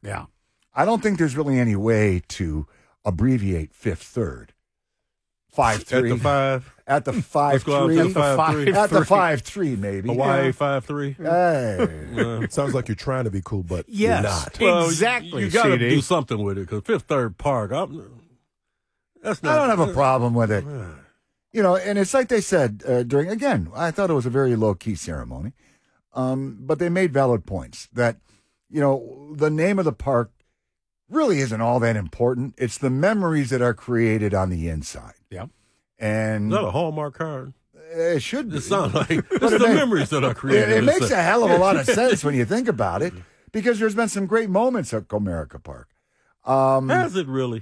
Yeah. I don't think there's really any way to abbreviate Fifth Third. 5-3. At the 5. At the 5-3. Let's go out to the 5-3. At the 5-3, maybe. Hawaii 5-3. Hey. It sounds like you're trying to be cool, but Yes. you're not. Well, Exactly, You got to CD. do something with it because Fifth Third Park. That's not. I don't have a problem with it. You know, and it's like they said during, again, I thought it was a very low-key ceremony, but they made valid points that, you know, the name of the park really isn't all that important. It's the memories that are created on the inside. Yeah. And Is that a Hallmark card? it should be. It sounds like it's it the may- memories that are created. It makes a hell of a lot of sense when you think about it, because there's been some great moments at Comerica Park. Has it really?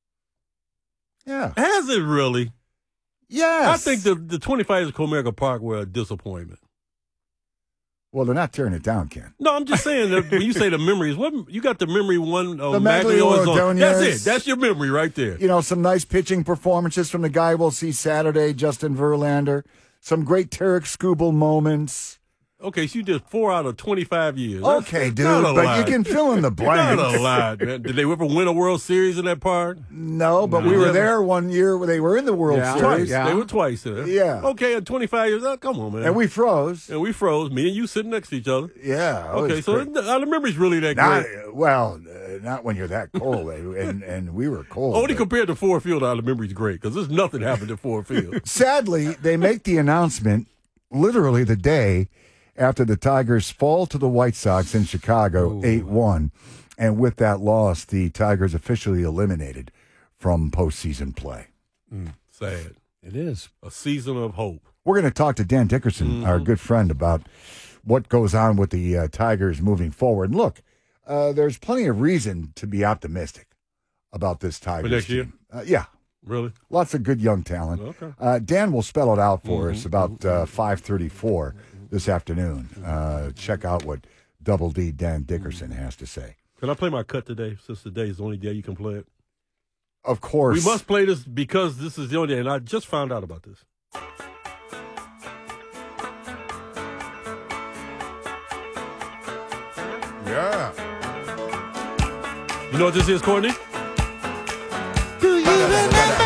Yeah. Has it really? Yes. I think the 25 years of Comerica Park were a disappointment. Well, they're not tearing it down, Ken. No, I'm just saying that when you say the memories, what you got the memory one of The Maglio Maglio's. That's Ordonez. it. That's your memory right there. You know, some nice pitching performances from the guy we'll see Saturday, Justin Verlander. Some great Tarek Skubal moments. Okay, so you did 4 out of 25 years. That's Okay, dude, not a but lot. you can fill in the blanks. Not a lot, man. Did they ever win a World Series in that park? No, but we were there one year where they were in the World Yeah. Series. Twice. Yeah. They were twice there. Yeah. Okay, at 25 years, come on, man. And we froze. And we froze. Me and you sitting next to each other. Yeah. it Okay, was so great. the memory's really that Not, great. well, not when you're that cold, and we were cold. Only but- compared to Ford Field, the memory's great because there's nothing happened at Ford Field. Sadly, they make the announcement literally the day after the Tigers fall to the White Sox in Chicago 8-1. And with that loss, the Tigers officially eliminated from postseason play. Sad. It is. A season of hope. We're going to talk to Dan Dickerson, our good friend, about what goes on with the Tigers moving forward. And look, there's plenty of reason to be optimistic about this Tigers next year? team. Yeah. Really? Lots of good young talent. Okay. Dan will spell it out for us about 5:34 this afternoon. Check out what Double D Dan Dickerson has to say. Can I play my cut today since today is the only day you can play it? Of course. We must play this because this is the only day, and I just found out about this. Yeah. You know what this is, Courtney? Do you remember